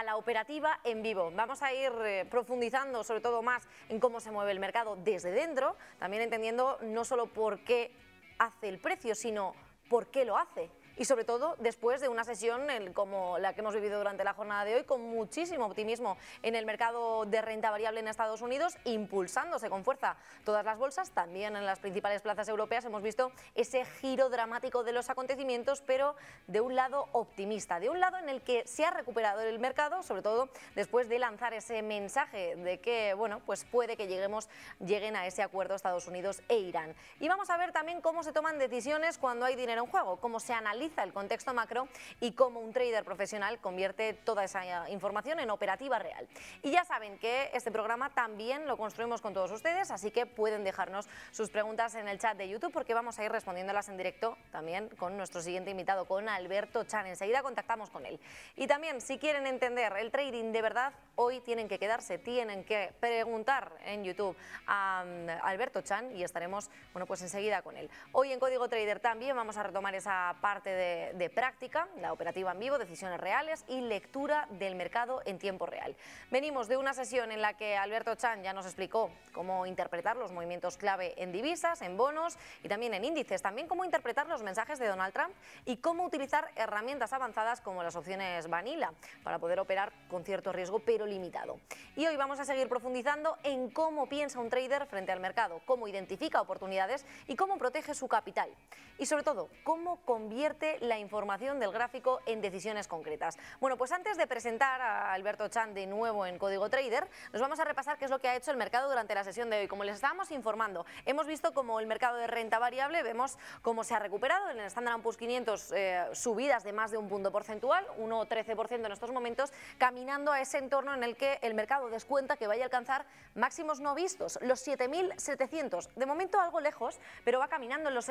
a la operativa en vivo. Vamos a ir profundizando sobre todo más en cómo se mueve el mercado desde dentro, también entendiendo no solo por qué hace el precio, sino por qué lo hace. Y sobre todo después de una sesión como la que hemos vivido durante la jornada de hoy, con muchísimo optimismo en el mercado de renta variable en Estados Unidos, impulsándose con fuerza todas las bolsas, también en las principales plazas europeas hemos visto ese giro dramático de los acontecimientos, pero de un lado optimista, de un lado en el que se ha recuperado el mercado, sobre todo después de lanzar ese mensaje de que, bueno, pues puede que lleguen a ese acuerdo Estados Unidos e Irán. Y vamos a ver también cómo se toman decisiones cuando hay dinero en juego, cómo se analiza el contexto macro y cómo un trader profesional convierte toda esa información en operativa real. Y ya saben que este programa también lo construimos con todos ustedes, así que pueden dejarnos sus preguntas en el chat de YouTube porque vamos a ir respondiéndolas en directo también con nuestro siguiente invitado, con Alberto Chan. Enseguida contactamos con él. Y también, si quieren entender el trading de verdad, hoy tienen que quedarse, tienen que preguntar en YouTube a Alberto Chan y estaremos, bueno, pues enseguida con él. Hoy en Código Trader también vamos a retomar esa parte de práctica, la operativa en vivo, decisiones reales y lectura del mercado en tiempo real. Venimos de una sesión en la que Alberto Chan ya nos explicó cómo interpretar los movimientos clave en divisas, en bonos y también en índices, también cómo interpretar los mensajes de Donald Trump y cómo utilizar herramientas avanzadas como las opciones Vanilla para poder operar con cierto riesgo pero limitado. Y hoy vamos a seguir profundizando en cómo piensa un trader frente al mercado, cómo identifica oportunidades y cómo protege su capital. Y sobre todo, cómo convierte la información del gráfico en decisiones concretas. Bueno, pues antes de presentar a Alberto Chan de nuevo en Código Trader, nos vamos a repasar qué es lo que ha hecho el mercado durante la sesión de hoy. Como les estábamos informando, hemos visto como el mercado de renta variable, vemos cómo se ha recuperado en el Standard & Poor's 500, subidas de más de un punto porcentual, 1,13% en estos momentos, caminando a ese entorno en el que el mercado descuenta que vaya a alcanzar máximos no vistos, los 7.700. De momento algo lejos, pero va caminando en los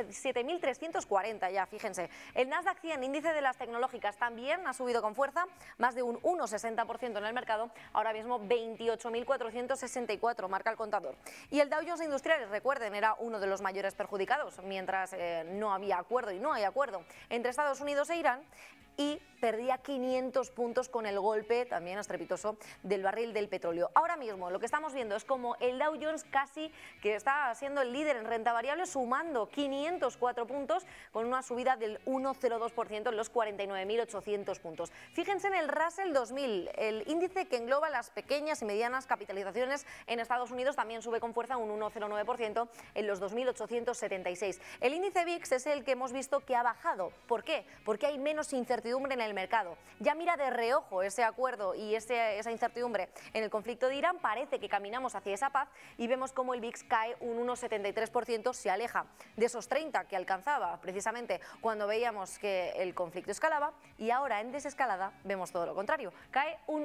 7.340 ya, fíjense. El Nasdaq 100, índice de las tecnológicas, también ha subido con fuerza, más de un 1,60% en el mercado, ahora mismo 28.464 marca el contador. Y el Dow Jones Industriales, recuerden, era uno de los mayores perjudicados, mientras no había acuerdo y no hay acuerdo entre Estados Unidos e Irán, y perdía 500 puntos con el golpe también estrepitoso del barril del petróleo. Ahora mismo lo que estamos viendo es como el Dow Jones casi que está siendo el líder en renta variable, sumando 504 puntos con una subida del 1,02% en los 49.800 puntos. Fíjense en el Russell 2000, el índice que engloba las pequeñas y medianas capitalizaciones en Estados Unidos, también sube con fuerza un 1,09% en los 2.876. El índice VIX es el que hemos visto que ha bajado. ¿Por qué? Porque hay menos incertidumbre en el mercado. Ya mira de reojo ese acuerdo y esa incertidumbre en el conflicto de Irán, parece que caminamos hacia esa paz y vemos como el VIX cae un 1,73%, se aleja de esos 30 que alcanzaba precisamente cuando veíamos que el conflicto escalaba, y ahora en desescalada vemos todo lo contrario, cae un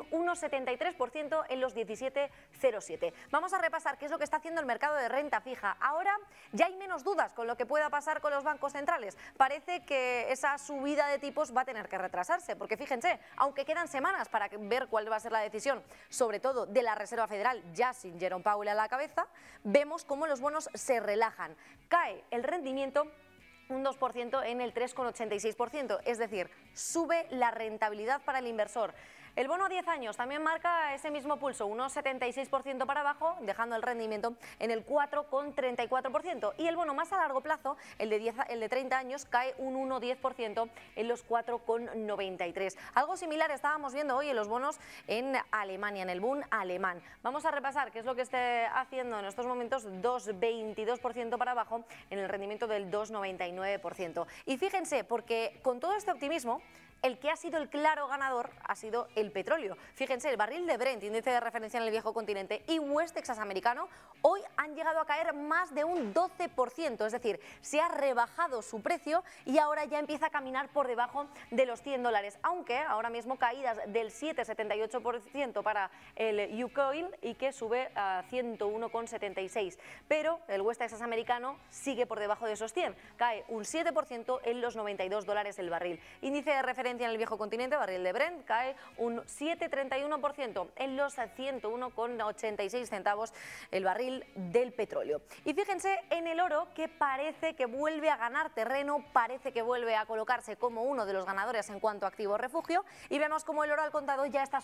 1,73% en los 17,07. Vamos a repasar qué es lo que está haciendo el mercado de renta fija. Ahora ya hay menos dudas con lo que pueda pasar con los bancos centrales. Parece que esa subida de tipos va a tener que retrasarse, porque fíjense, aunque quedan semanas para ver cuál va a ser la decisión, sobre todo de la Reserva Federal, ya sin Jerome Powell a la cabeza, vemos cómo los bonos se relajan. Cae el rendimiento un 2% en el 3,86%, es decir, sube la rentabilidad para el inversor. El bono a 10 años también marca ese mismo pulso, 1,76% para abajo, dejando el rendimiento en el 4,34%. Y el bono más a largo plazo, el de 30 años, cae un 1,10% en los 4,93%. Algo similar estábamos viendo hoy en los bonos en Alemania, en el Bund alemán. Vamos a repasar qué es lo que está haciendo en estos momentos, 2,22% para abajo en el rendimiento del 2,99%. Y fíjense, porque con todo este optimismo, el que ha sido el claro ganador ha sido el petróleo. Fíjense, el barril de Brent, índice de referencia en el viejo continente, y West Texas americano, hoy han llegado a caer más de un 12%, es decir, se ha rebajado su precio y ahora ya empieza a caminar por debajo de los $100, aunque ahora mismo caídas del 7,78% para el U-Coil y que sube a 101,76. Pero el West Texas americano sigue por debajo de esos 100, cae un 7% en los $92 el barril. Índice de referencia en el viejo continente, barril de Brent, cae un 7,31% en los 101,86 centavos el barril del petróleo. Y fíjense en el oro, que parece que vuelve a ganar terreno, parece que vuelve a colocarse como uno de los ganadores en cuanto a activo refugio, y vemos como el oro al contado ya está